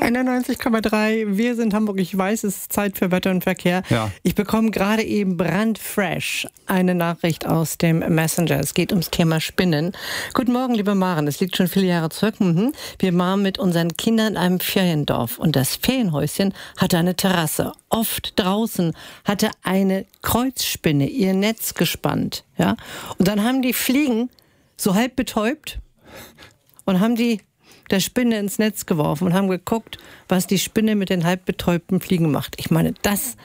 91,3. Wir sind Hamburg. Ich weiß, es ist Zeit für Wetter und Verkehr. Ja. Ich bekomme gerade eben brandfresh eine Nachricht aus dem Messenger. Es geht ums Thema Spinnen. Guten Morgen, liebe Maren. Es liegt schon viele Jahre zurück. Wir waren mit unseren Kindern in einem Feriendorf und das Ferienhäuschen hatte eine Terrasse. Oft draußen hatte eine Kreuzspinne ihr Netz gespannt. Ja? Und dann haben die Fliegen so halb betäubt und haben die der Spinne ins Netz geworfen und haben geguckt, was die Spinne mit den halb betäubten Fliegen macht. Ich meine, das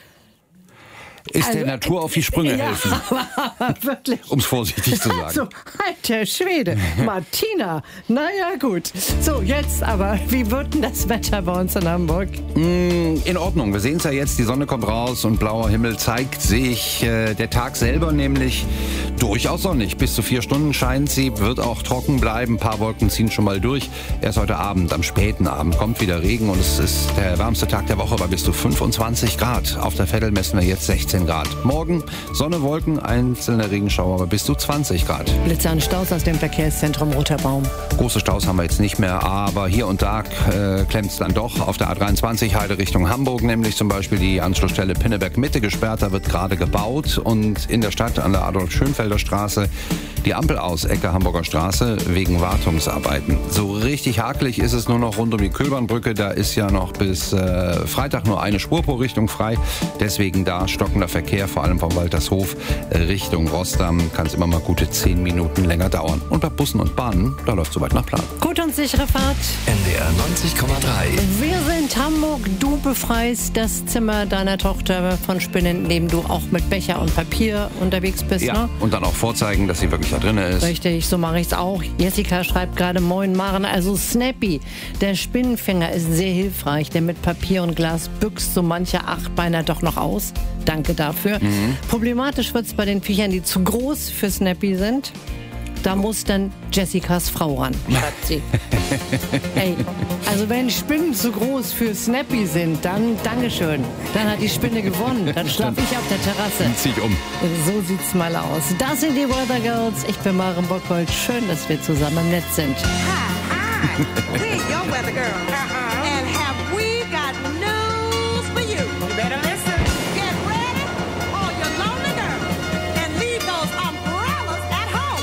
ist der Natur auf die Sprünge helfen. Aber wirklich. Um es vorsichtig zu sagen. Also, alter Schwede. Martina, naja gut. So, jetzt aber, wie wird denn das Wetter bei uns in Hamburg? In Ordnung, wir sehen es ja jetzt, die Sonne kommt raus und blauer Himmel zeigt sich. Der Tag selber nämlich durchaus sonnig. Bis zu 4 Stunden scheint sie, wird auch trocken bleiben. Ein paar Wolken ziehen schon mal durch. Erst heute Abend, am späten Abend, kommt wieder Regen und es ist der wärmste Tag der Woche bei bis zu 25 Grad. Auf der Veddel messen wir jetzt 16 Grad. Morgen Sonne, Wolken, einzelne Regenschauer bei bis zu 20 Grad. Blitzer und Staus aus dem Verkehrszentrum Roter Baum. Große Staus haben wir jetzt nicht mehr, aber hier und da klemmt es dann doch. Auf der A23 Heide Richtung Hamburg, nämlich zum Beispiel die Anschlussstelle Pinneberg Mitte gesperrt. Da wird gerade gebaut und in der Stadt an der Adolf-Schönfelder Straße die Ampel aus, Ecke Hamburger Straße, wegen Wartungsarbeiten. So richtig hakelig ist es nur noch rund um die Köbernbrücke. Da ist ja noch bis Freitag nur eine Spur pro Richtung frei. Deswegen da stockender Verkehr, vor allem vom Waltershof Richtung Rossdamm. Kann es immer mal gute 10 Minuten länger dauern. Und bei Bussen und Bahnen, da läuft soweit nach Plan. Gut und sichere Fahrt. NDR 90,3. Wir sind Hamburg. Du befreist das Zimmer deiner Tochter von Spinnen, indem du auch mit Becher und Papier unterwegs bist. Ja, ne? und dann auch vorzeigen, dass sie wirklich da drin ist. Richtig, so mache ich es auch. Jessica schreibt gerade, moin Maren, also Snappy. Der Spinnenfänger ist sehr hilfreich, denn mit Papier und Glas büchst so mancher Achtbeiner doch noch aus. Danke dafür. Problematisch wird es bei den Viechern, die zu groß für Snappy sind. Da muss dann Jessicas Frau ran, schreibt sie. Ey, also wenn Spinnen zu groß für Snappy sind, dann Dankeschön. Dann hat die Spinne gewonnen. Dann schlafe ich auf der Terrasse. Zieh ich um. So sieht's mal aus. Das sind die Weather Girls. Ich bin Maren Bockhold. Schön, dass wir zusammen im Netz sind. Hi, we're your weather girls.